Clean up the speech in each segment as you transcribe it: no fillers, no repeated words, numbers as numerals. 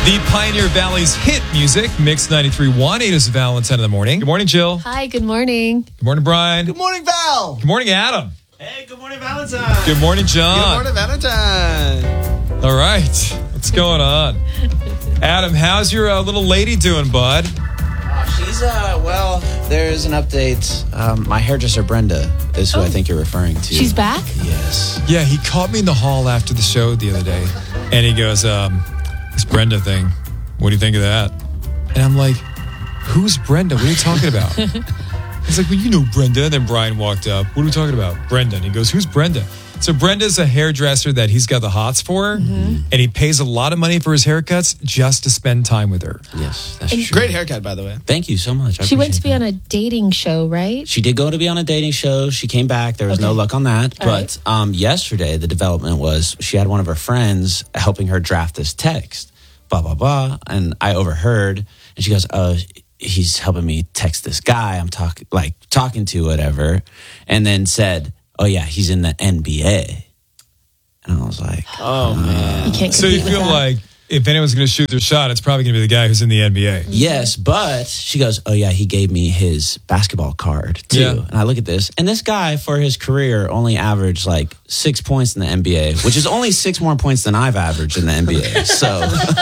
The Pioneer Valley's hit music, Mix 93.1. It is Valentine in the morning. Good morning, Jill. Hi, good morning. Good morning, Brian. Good morning, Val. Good morning, Adam. Hey, good morning, Valentine. Good morning, John. Good morning, Valentine. All right. What's going on? Adam, how's your little lady doing, bud? She's, well, there's an update. My hairdresser, Brenda, is who I think you're referring to. She's back? Yes. Yeah, he caught me in the hall after the show the other day, and he goes, this Brenda thing, what do you think of that? And I'm like, who's Brenda? What are you talking about? He's like, well, you know Brenda. And then Brian walked up. What are we talking about? Brenda. And he goes, who's Brenda? So Brenda's a hairdresser that he's got the hots for, and he pays a lot of money for his haircuts just to spend time with her. Yes, that's true. Great haircut, by the way. Thank you so much. She went to be on a dating show, right? She did go to be on a dating show. She came back. There was no luck on that. All But yesterday, the development was she had one of her friends helping her draft this text, blah, blah, blah. And I overheard, and she goes, he's helping me text this guy I'm talking to, whatever. And then said, oh, yeah, he's in the NBA. And I was like, Oh, man. You can't So you compete with feel that. like if anyone's going to shoot their shot, it's probably going to be the guy who's in the NBA. yes, but she goes, oh, yeah, he gave me his basketball card, too. Yeah. And I look at this, and this guy, for his career, only averaged like 6 points in the NBA, which is only 6 more points than I've averaged in the NBA. So,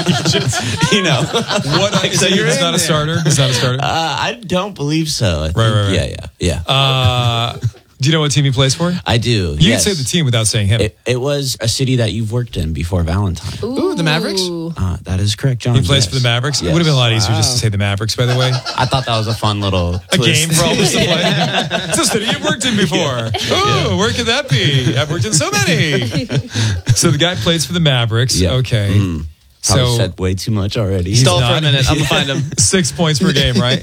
you know. What? So you're he's in not a there. starter? He's not a starter? I don't believe so. I think, Right. Yeah. Do you know what team he plays for? I do. You yes. can say the team without saying him. It was a city that you've worked in before Valentine. Ooh, the Mavericks? That is correct, John. He plays for the Mavericks. It would have been a lot easier just to say the Mavericks, by the way. I thought that was a fun little A twist. game for all of us to play. It's a city you've worked in before. Oh, where could that be? I've worked in so many. So the guy plays for the Mavericks. Yeah. Okay. Probably So said way too much already. Stall for a not- minute. I'm going to find him. 6 points per game, right?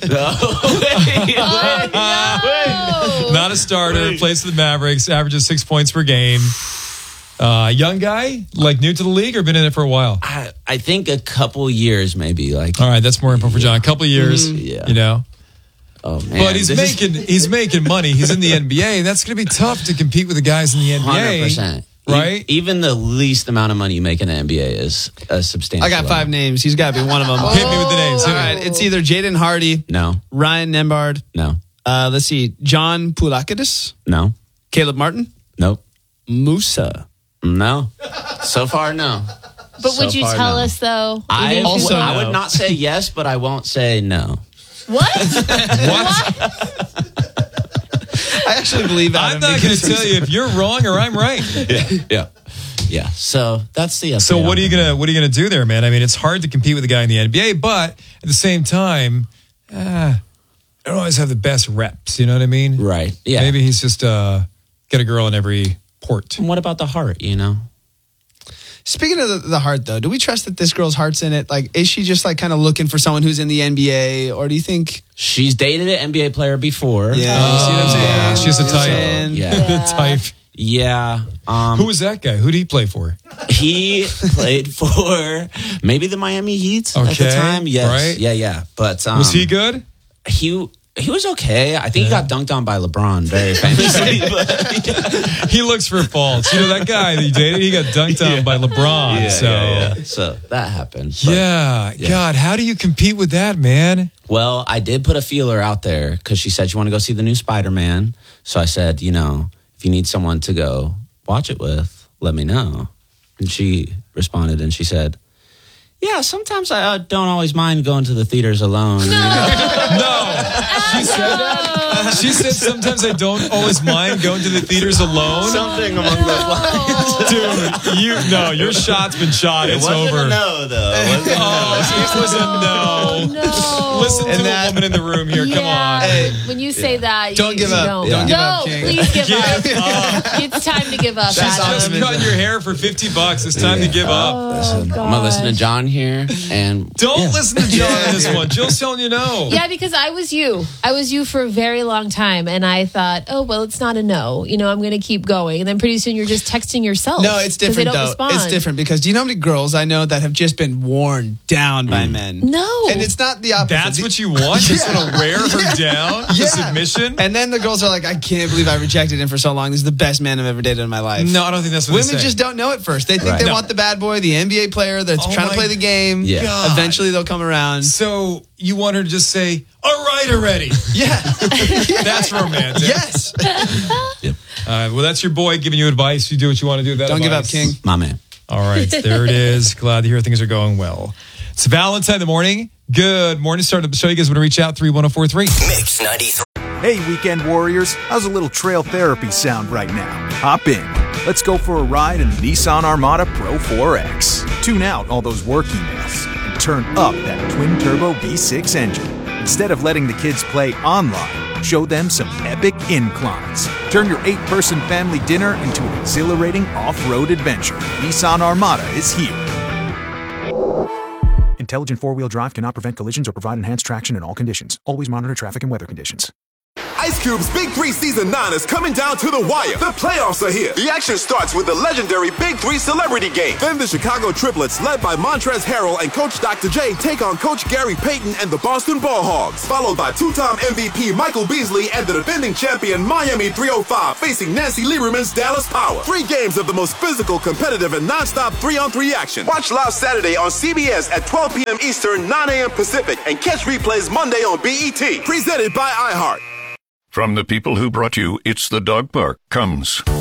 Oh, Not a starter. Plays for the Mavericks. Averages 6 points per game. Young guy, like new to the league, or been in it for a while? I think a couple years, maybe. Like, All right, that's more info for John. A couple of years, Yeah. you know. oh man, But he's making money. He's in the NBA. That's going to be tough to compete with the guys in the NBA. 100%. Right? Even the least amount of money you make in the NBA is a substantial. I got 5 names. He's got to be one of them. Hit me with the names. All right. It's either Jaden Hardy, No, Ryan Nembhard, no, let's see, John Poulakidis, no, Caleb Martin, nope, Musa. no. So far, no. but So would you far, tell no. us, though? I even if also you- I no. would not say yes, but I won't say no. What? What? I actually believe I'm Adam. not going because to tell you if you're wrong or I'm right. Yeah. So that's the. So update what on are you that. gonna do there, man? I mean, it's hard to compete with a guy in the NBA, but at the same time, I don't always have the best reps. You know what I mean? Right. Yeah. Maybe he's just got a girl in every port. And what about the heart? You know. Speaking of the heart, though, do we trust that this girl's heart's in it? Like, is she just like kind of looking for someone who's in the NBA, or do you think? She's dated an NBA player before. Yeah, you see what I'm saying? Yeah, she's a You know what I'm type. saying? Yeah. The type. Yeah. Who was that guy? Who did he play for? He played for maybe the Miami Heat at the Okay, time. Yes. right. Yeah. But Was he good? He was okay. I think he got dunked on by LeBron very famously. But He looks for faults. You know that guy that you dated? He got dunked on by LeBron. So that happened. But, Yeah. God, how do you compete with that, man? Well, I did put a feeler out there because she said she wanted to go see the new Spider-Man. So I said, if you need someone to go watch it with, let me know. And she responded and she said, yeah, sometimes I don't always mind going to the theaters alone. No. She said that? She said sometimes I don't always mind going to the theaters alone. Something among those lines. Dude, your shot's been shot. It's Wasn't over. a no, though. Oh, it was a no. No. Listen to the woman in the room here. Come on. Hey, when you say that, Don't give up. Don't. Don't give no, up, King. please give up. Give up. It's time to give up, She's Adam. just cutting your hair for $50. It's time to give up. Listen, I'm going to listen to John here. And Don't listen to John on this one. Jill's telling you no. Yeah, because I was you. I was you for a very long time, and I thought, oh, well, it's not a no. I'm going to keep going. And then pretty soon you're just texting yourself. No, it's 'cause different, they don't though. Respond. It's different because do you know how many girls I know that have just been worn down by men? No. And it's not the opposite. That's what you want? Just want to wear her down to Yeah. submission? And then the girls are like, I can't believe I rejected him for so long. This is the best man I've ever dated in my life. No, I don't think that's what Women they say. just don't know at first. They think Right. they No. want the bad boy, the NBA player that's Oh trying to my play the game. Yeah. God. Eventually they'll come around. So you want her to just say, all right already. Yeah. That's romantic. Yes. Yep. Well, that's your boy giving you advice. You do what you want to do with that Don't give up, advice. King. My man. All right, there it is. Glad to hear things are going well. It's Valentine in the morning. Good morning. Starting up the show. You guys want to reach out, 31043. Mix 93. Hey, weekend warriors, how's a little trail therapy sound right now? Hop in. Let's go for a ride in the Nissan Armada Pro 4X. Tune out all those work emails and turn up that twin-turbo V6 engine. Instead of letting the kids play online, show them some epic inclines. Turn your 8-person family dinner into an exhilarating off-road adventure. Nissan Armada is here. Intelligent four-wheel drive cannot prevent collisions or provide enhanced traction in all conditions. Always monitor traffic and weather conditions. Ice Cube's Big 3 Season 9 is coming down to the wire. The playoffs are here. The action starts with the legendary Big 3 Celebrity Game. Then the Chicago Triplets, led by Montrezl Harrell and Coach Dr. J, take on Coach Gary Payton and the Boston Ball Hogs. Followed by two-time MVP Michael Beasley and the defending champion Miami 305 facing Nancy Lieberman's Dallas Power. 3 games of the most physical, competitive, and non-stop 3-on-3 action. Watch live Saturday on CBS at 12 p.m. Eastern, 9 a.m. Pacific, and catch replays Monday on BET. Presented by iHeart. From the people who brought you It's the Dog Park comes